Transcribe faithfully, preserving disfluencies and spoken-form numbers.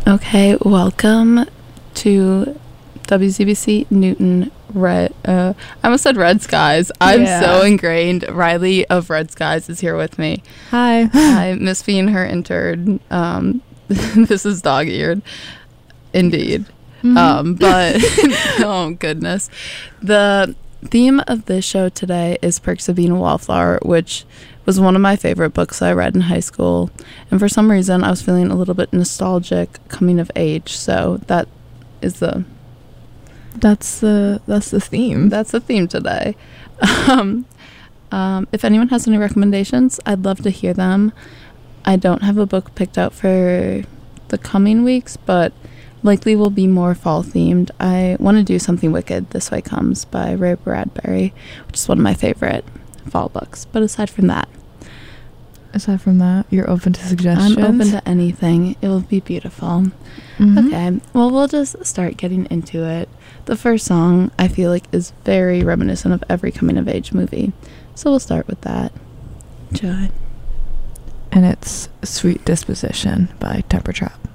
Okay, welcome to W Z B C Newton Red. Uh, I almost said Red Skies. I'm Yeah. so ingrained. Riley of Red Skies is here with me. Hi. I miss being her intern. Um, this is dog-eared, indeed. Mhm. Um, but oh goodness, the theme of this show today is Perks of Being a Wallflower, which was one of my favorite books I read in high school, and for some reason I was feeling a little bit nostalgic coming of age, so that is the That's the that's the theme. that's the theme today. um, um, if anyone has any recommendations, I'd love to hear them. I don't have a book picked out for the coming weeks, but likely will be more fall themed. I want to do Something Wicked This Way Comes by Ray Bradbury, which is one of my favorite fall books. But aside from that, Aside from that, you're open to suggestions. I'm open to anything. It will be beautiful. Mhm. Okay, well, we'll just start getting into it. The first song, I feel like, is very reminiscent of every coming-of-age movie. So we'll start with that. Enjoy. And it's Sweet Disposition by Temper Trap.